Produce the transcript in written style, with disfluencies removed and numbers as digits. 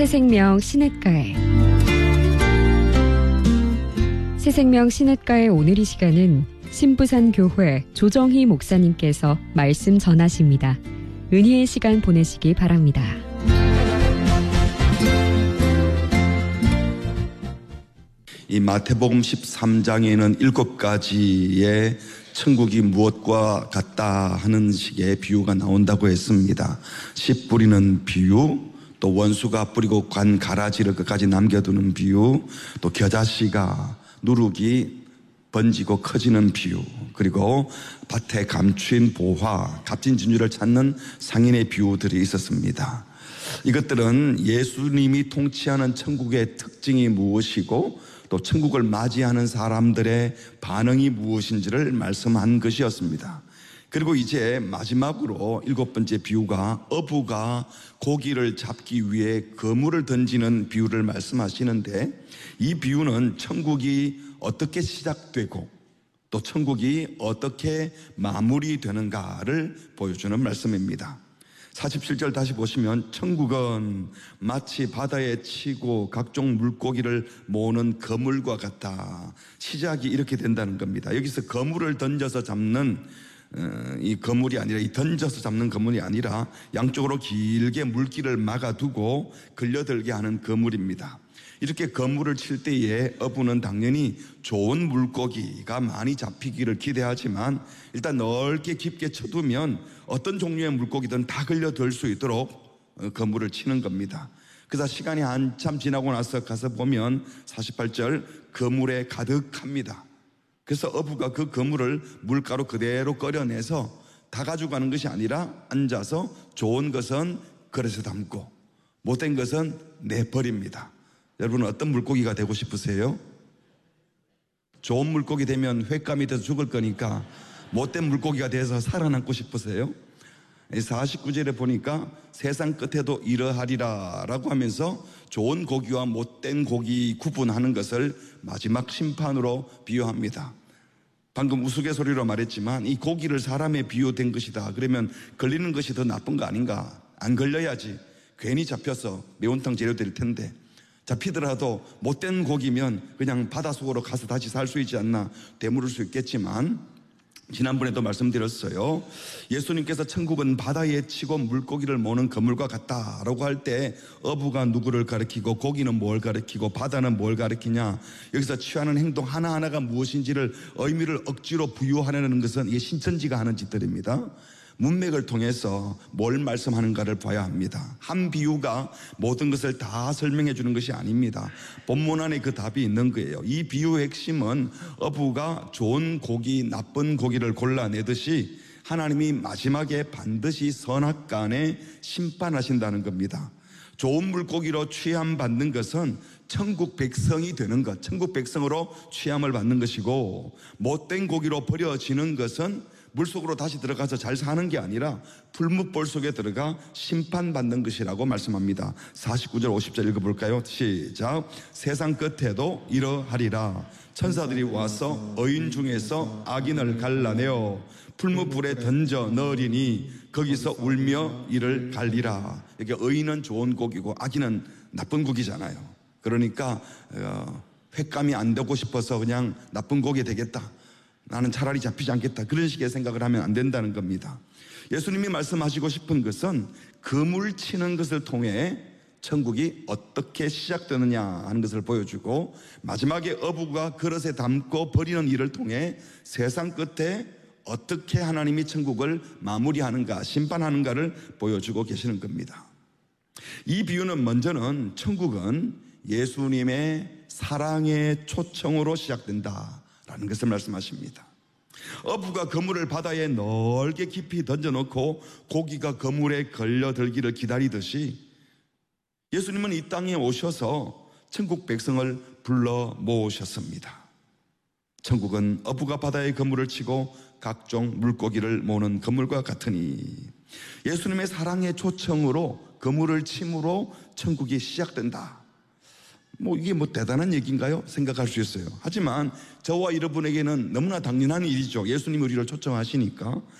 새생명 시냇가에 새생명 시냇가의 오늘 이 시간은 신부산교회 조정희 목사님께서 말씀 전하십니다. 은혜의 시간 보내시기 바랍니다. 이 마태복음 13장에는 7가지의 천국이 무엇과 같다 하는 식의 비유가 나온다고 했습니다. 씨 뿌리는 비유, 또 원수가 뿌리고 간 가라지를 끝까지 남겨두는 비유, 또 겨자씨가 누룩이 번지고 커지는 비유, 그리고 밭에 감추인 보화, 값진 진주를 찾는 상인의 비유들이 있었습니다. 이것들은 예수님이 통치하는 천국의 특징이 무엇이고 또 천국을 맞이하는 사람들의 반응이 무엇인지를 말씀한 것이었습니다. 그리고 이제 마지막으로 7번째 비유가 어부가 고기를 잡기 위해 그물을 던지는 비유를 말씀하시는데, 이 비유는 천국이 어떻게 시작되고 또 천국이 어떻게 마무리되는가를 보여주는 말씀입니다. 47절 다시 보시면, 천국은 마치 바다에 치고 각종 물고기를 모으는 그물과 같다. 시작이 이렇게 된다는 겁니다. 여기서 그물을 던져서 잡는 이 그물이 아니라, 이 던져서 잡는 그물이 아니라 양쪽으로 길게 물길을 막아두고 걸려들게 하는 그물입니다. 이렇게 그물을 칠 때에 어부는 당연히 좋은 물고기가 많이 잡히기를 기대하지만 일단 넓게 깊게 쳐두면 어떤 종류의 물고기든 다 걸려들 수 있도록 그물을 치는 겁니다. 그래서 시간이 한참 지나고 나서 가서 보면 48절 그물에 가득합니다. 그래서 어부가 그 그물을 물가로 그대로 꺼려내서 다 가져가는 것이 아니라 앉아서 좋은 것은 그릇에 담고 못된 것은 내버립니다. 여러분은 어떤 물고기가 되고 싶으세요? 좋은 물고기 되면 횟감이 돼서 죽을 거니까 못된 물고기가 돼서 살아남고 싶으세요? 49절에 보니까 세상 끝에도 이러하리라 라고 하면서 좋은 고기와 못된 고기 구분하는 것을 마지막 심판으로 비유합니다. 방금 우스갯소리로 말했지만 이 고기를 사람에 비유된 것이다 그러면 걸리는 것이 더 나쁜 거 아닌가? 안 걸려야지 괜히 잡혀서 매운탕 재료 될 텐데, 잡히더라도 못된 고기면 그냥 바닷속으로 가서 다시 살 수 있지 않나 되물을 수 있겠지만, 지난번에도 말씀드렸어요. 예수님께서 천국은 바다에 치고 물고기를 모는 그물과 같다라고 할 때 어부가 누구를 가리키고 고기는 뭘 가리키고 바다는 뭘 가리키냐, 여기서 취하는 행동 하나하나가 무엇인지를 의미를 억지로 부여하려는 것은 이게 신천지가 하는 짓들입니다. 문맥을 통해서 뭘 말씀하는가를 봐야 합니다. 한 비유가 모든 것을 다 설명해 주는 것이 아닙니다. 본문 안에 그 답이 있는 거예요. 이 비유의 핵심은 어부가 좋은 고기, 나쁜 고기를 골라내듯이 하나님이 마지막에 반드시 선악간에 심판하신다는 겁니다. 좋은 물고기로 취함받는 것은 천국 백성이 되는 것, 천국 백성으로 취함을 받는 것이고, 못된 고기로 버려지는 것은 물속으로 다시 들어가서 잘 사는 게 아니라 풀무볼 속에 들어가 심판받는 것이라고 말씀합니다. 49절 50절 읽어볼까요? 시작. 세상 끝에도 이러하리라. 천사들이 와서 의인 중에서 악인을 갈라내어 풀무불에 던져 넣으리니 거기서 울며 이를 갈리라. 이게 의인은 좋은 고기고 악인은 나쁜 고기잖아요. 그러니까 횟감이 안 되고 싶어서 그냥 나쁜 고기 되겠다, 나는 차라리 잡히지 않겠다, 그런 식의 생각을 하면 안 된다는 겁니다. 예수님이 말씀하시고 싶은 것은 그물 치는 것을 통해 천국이 어떻게 시작되느냐 하는 것을 보여주고, 마지막에 어부가 그릇에 담고 버리는 일을 통해 세상 끝에 어떻게 하나님이 천국을 마무리하는가, 심판하는가를 보여주고 계시는 겁니다. 이 비유는 먼저는 천국은 예수님의 사랑의 초청으로 시작된다라는 것을 말씀하십니다. 어부가 그물을 바다에 넓게 깊이 던져놓고 고기가 그물에 걸려들기를 기다리듯이 예수님은 이 땅에 오셔서 천국 백성을 불러 모으셨습니다. 천국은 어부가 바다에 그물을 치고 각종 물고기를 모으는 그물과 같으니, 예수님의 사랑의 초청으로 그물을 침으로 천국이 시작된다. 이게 대단한 얘기인가요? 생각할 수 있어요. 하지만 저와 여러분에게는 너무나 당연한 일이죠. 예수님이 우리를 초청하시니까.